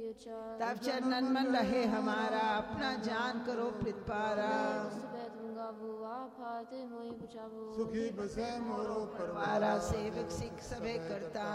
तब चरणन मन रहे हमारा, अपना जान करो प्रितपारा। सुखी बसे मोरो परवारा, सेवक सिख सभे करता